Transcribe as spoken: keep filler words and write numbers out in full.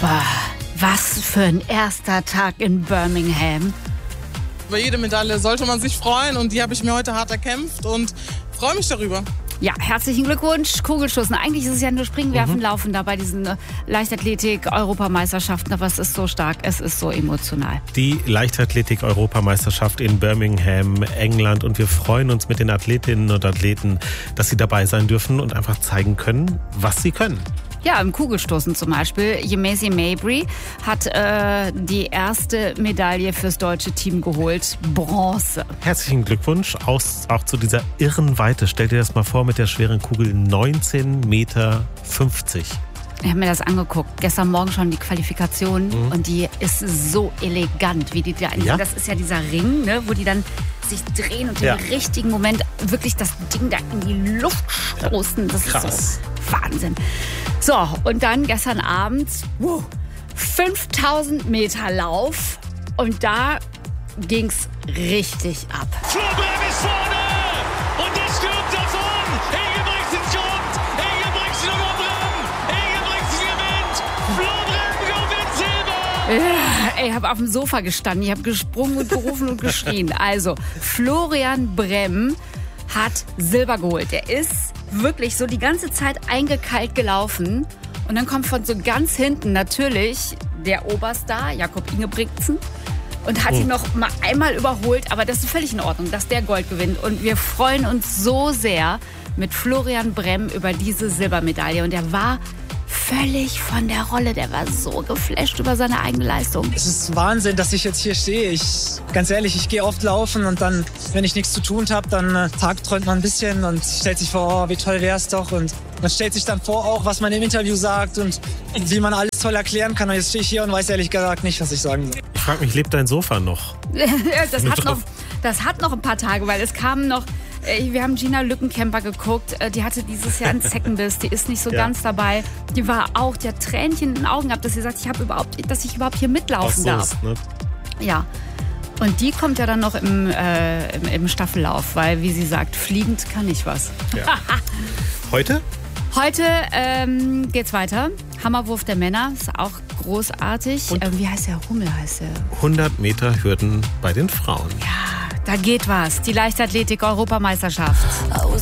Boah, was für ein erster Tag in Birmingham. Über jede Medaille sollte man sich freuen und die habe ich mir heute hart erkämpft und freue mich darüber. Ja, herzlichen Glückwunsch, Kugelstoßen. Eigentlich ist es ja nur Springen, Werfen, Mhm. Laufen da bei diesen äh, Leichtathletik-Europameisterschaften, aber es ist so stark, es ist so emotional. Die Leichtathletik-Europameisterschaft in Birmingham, England, und wir freuen uns mit den Athletinnen und Athleten, dass sie dabei sein dürfen und einfach zeigen können, was sie können. Ja, im Kugelstoßen zum Beispiel. Yemezi Mabry hat äh, die erste Medaille fürs deutsche Team geholt. Bronze. Herzlichen Glückwunsch aus, auch zu dieser irren Weite. Stell dir das mal vor mit der schweren Kugel, neunzehn Meter fünfzig. Ich habe mir das angeguckt. Gestern Morgen schon die Qualifikation Mhm. und die ist so elegant, wie die da. Ja? Das ist ja dieser Ring, ne, wo die dann sich drehen und Ja. im richtigen Moment wirklich das Ding da in die Luft stoßen. Das Krass. ist so Wahnsinn. So, und dann gestern Abend wow, fünftausend Meter Lauf und da ging's richtig ab. Flo Brem ist vorne und der stürmt davon. Ingebrigtsen ins Grund. Ingebrigtsen über Brem. Ingebrigtsen gewinnt. Flo Brem gewinnt Silber. Ja, ey, ich habe auf dem Sofa gestanden, ich habe gesprungen und gerufen und geschrien. Also, Florian Brem hat Silber geholt. Der ist wirklich so die ganze Zeit eingekeilt gelaufen. Und dann kommt von so ganz hinten natürlich der Oberstar, Jakob Ingebrigtsen, und hat ihn noch mal einmal überholt. Aber das ist völlig in Ordnung, dass der Gold gewinnt. Und wir freuen uns so sehr mit Florian Brem über diese Silbermedaille. Und er war völlig von der Rolle. Der war so geflasht über seine eigene Leistung. Es ist Wahnsinn, dass ich jetzt hier stehe. Ich, ganz ehrlich, ich gehe oft laufen und dann, wenn ich nichts zu tun habe, dann äh, tagträumt man ein bisschen und stellt sich vor, oh, wie toll wäre es doch. Und man stellt sich dann vor auch, was man im Interview sagt und wie man alles toll erklären kann. Und jetzt stehe ich hier und weiß ehrlich gesagt nicht, was ich sagen soll. Ich frage mich, lebt dein Sofa noch? das, hat noch, das hat noch ein paar Tage, weil es kamen noch... äh, Wir haben Gina Lückenkämper geguckt, äh, die hatte dieses Jahr ein Zeckenbiss, die ist nicht so Ja. ganz dabei. Die war auch, die hat Tränchen in den Augen gehabt, dass sie sagt, ich habe überhaupt, dass ich überhaupt hier Ach mitlaufen so, darf. ist, ne? Ja. Und die kommt ja dann noch im, äh, im, im Staffellauf, weil, wie sie sagt, fliegend kann ich was. Ja. Heute? Heute ähm, geht's weiter. Hammerwurf der Männer, ist auch großartig. Und? Ähm, wie heißt der? Hummel heißt der. hundert Meter Hürden bei den Frauen. Ja, da geht was. Die Leichtathletik-Europameisterschaft.